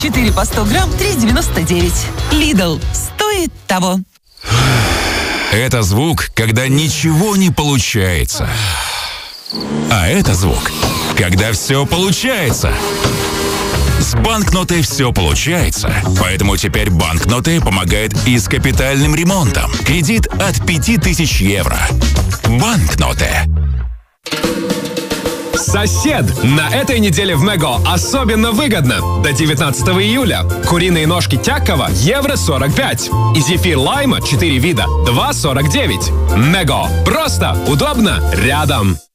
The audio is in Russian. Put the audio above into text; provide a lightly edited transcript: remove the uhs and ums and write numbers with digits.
4 по 100 грамм 3,99. Lidl. Стоит того. Это звук, когда ничего не получается. А это звук, когда все получается. С банкнотой все получается. Поэтому теперь банкноты помогают и с капитальным ремонтом. Кредит от 5000 евро. Банкноты. Сосед! На этой неделе в Мего особенно выгодно. До 19 июля. Куриные ножки Тякова евро 45. И зефир лайма 4 вида 2,49. Мего. Просто, удобно, рядом.